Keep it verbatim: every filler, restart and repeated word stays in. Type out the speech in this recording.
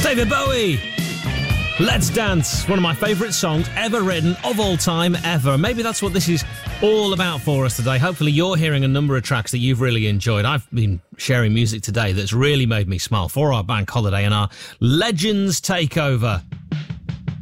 David Bowie! Let's Dance, one of my favourite songs ever written, of all time, ever. Maybe that's what this is all about for us today. Hopefully you're hearing a number of tracks that you've really enjoyed. I've been sharing music today that's really made me smile for our bank holiday and our Legends Takeover.